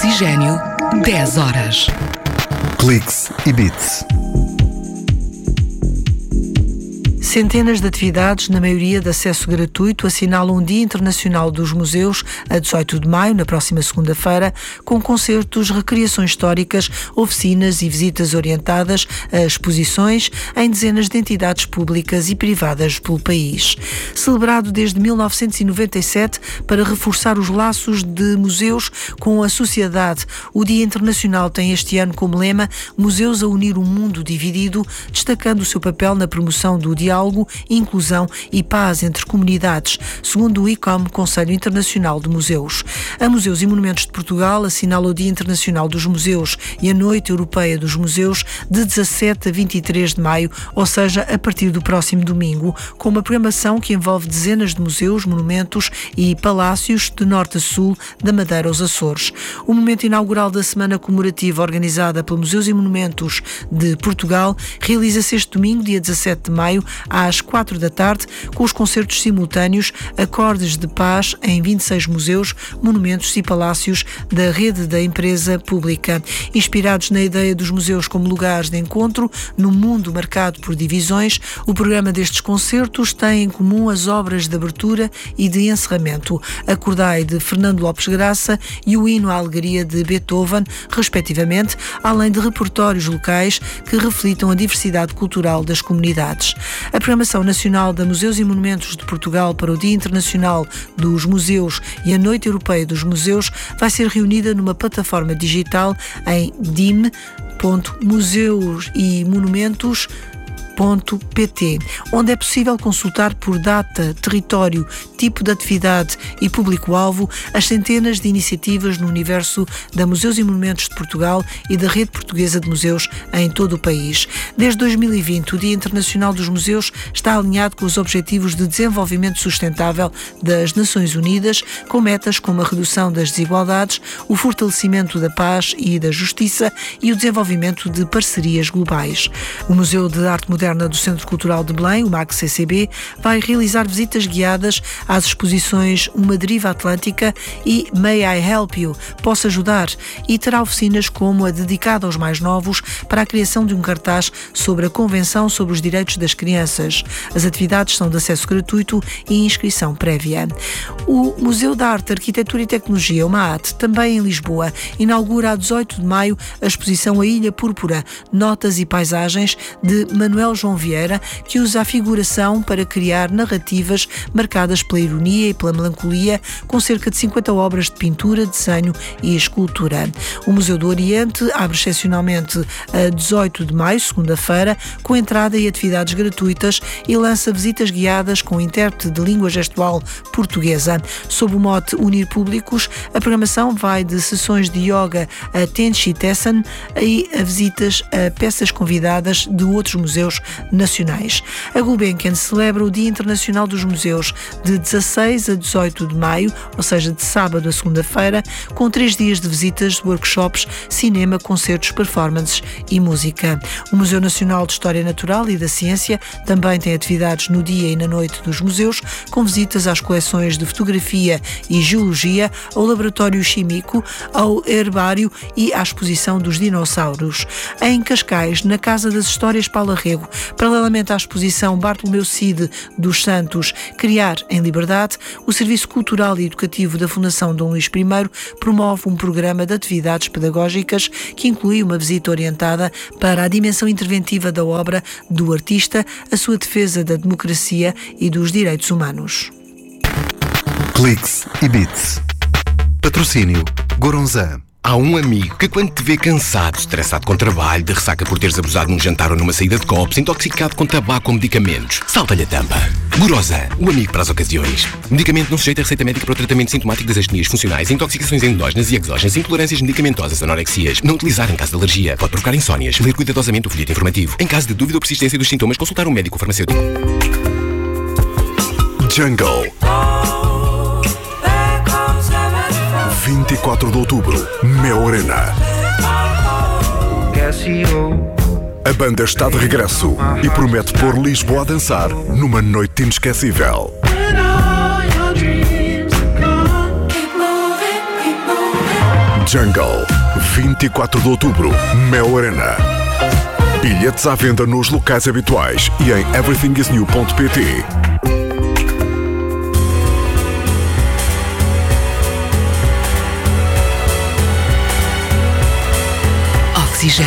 Oxigênio, 10 horas. Cliques e Bits. Centenas de atividades, na maioria de acesso gratuito, assinalam o Dia Internacional dos Museus, a 18 de maio, na próxima segunda-feira, com concertos, recriações históricas, oficinas e visitas orientadas a exposições em dezenas de entidades públicas e privadas pelo país. Celebrado desde 1997 para reforçar os laços de museus com a sociedade, o Dia Internacional tem este ano como lema Museus a unir um mundo dividido, destacando o seu papel na promoção do diálogo, inclusão e paz entre comunidades, segundo o ICOM, Conselho Internacional de Museus. A Museus e Monumentos de Portugal assinala o Dia Internacional dos Museus e a Noite Europeia dos Museus de 17 a 23 de maio, ou seja, a partir do próximo domingo, com uma programação que envolve dezenas de museus, monumentos e palácios de norte a sul, da Madeira aos Açores. O momento inaugural da Semana Comemorativa organizada pelo Museus e Monumentos de Portugal realiza-se este domingo, dia 17 de maio, às 4 da tarde, com os concertos simultâneos Acordes de Paz em 26 museus, monumentos e palácios da rede da empresa pública. Inspirados na ideia dos museus como lugares de encontro num mundo marcado por divisões, o programa destes concertos tem em comum as obras de abertura e de encerramento, Acordai de Fernando Lopes Graça e o Hino à Alegria de Beethoven, respectivamente, além de repertórios locais que reflitam a diversidade cultural das comunidades. A programação nacional da Museus e Monumentos de Portugal para o Dia Internacional dos Museus e a Noite Europeia dos Museus vai ser reunida numa plataforma digital em dim.museusemonumentos.pt, onde é possível consultar por data, território, tipo de atividade e público-alvo as centenas de iniciativas no universo da Museus e Monumentos de Portugal e da Rede Portuguesa de Museus em todo o país. Desde 2020, o Dia Internacional dos Museus está alinhado com os Objetivos de Desenvolvimento Sustentável das Nações Unidas, com metas como a redução das desigualdades, o fortalecimento da paz e da justiça e o desenvolvimento de parcerias globais. O Museu de Arte Moderna do Centro Cultural de Belém, o MAC-CCB, vai realizar visitas guiadas às exposições Uma Deriva Atlântica e May I Help You? Posso Ajudar? E terá oficinas como a dedicada aos mais novos para a criação de um cartaz sobre a Convenção sobre os Direitos das Crianças. As atividades são de acesso gratuito e inscrição prévia. O Museu de Arte, Arquitetura e Tecnologia, o MAAT, também em Lisboa, inaugura a 18 de maio a exposição A Ilha Púrpura, Notas e Paisagens, de Manuel João Vieira, que usa a figuração para criar narrativas marcadas pela ironia e pela melancolia, com cerca de 50 obras de pintura, desenho e escultura. O Museu do Oriente abre excepcionalmente a 18 de maio, segunda-feira, com entrada e atividades gratuitas e lança visitas guiadas com intérprete de língua gestual portuguesa. Sob o mote Unir Públicos, a programação vai de sessões de yoga a Tenchi Tessan e a visitas a peças convidadas de outros museus nacionais. A Gulbenkian celebra o Dia Internacional dos Museus de 16 a 18 de maio, ou seja, de sábado a segunda-feira, com 3 dias de visitas, workshops, cinema, concertos, performances e música. O Museu Nacional de História Natural e da Ciência também tem atividades no dia e na noite dos museus, com visitas às coleções de fotografia e geologia, ao laboratório químico, ao herbário e à exposição dos dinossauros. Em Cascais, na Casa das Histórias Paula Rego, paralelamente à exposição Bartolomeu Cide dos Santos, Criar em Liberdade, o Serviço Cultural e Educativo da Fundação Dom Luís I promove um programa de atividades pedagógicas que inclui uma visita orientada para a dimensão interventiva da obra do artista, a sua defesa da democracia e dos direitos humanos. Cliques e Bits. Patrocínio Goronzan. Há um amigo que quando te vê cansado, estressado com trabalho, de ressaca por teres abusado num jantar ou numa saída de copos, intoxicado com tabaco ou medicamentos, salta-lhe a tampa. Goronzan, o amigo para as ocasiões. Medicamento não sujeito a receita médica para o tratamento sintomático das astenias funcionais, intoxicações endógenas e exógenas, intolerâncias medicamentosas, anorexias. Não utilizar em caso de alergia. Pode provocar insónias. Ler cuidadosamente o folheto informativo. Em caso de dúvida ou persistência dos sintomas, consultar um médico ou farmacêutico. Jungle. 24 de outubro, Mel Arena. A banda está de regresso e promete pôr Lisboa a dançar numa noite inesquecível. Jungle, 24 de outubro, Mel Arena. Bilhetes à venda nos locais habituais e em everythingisnew.pt.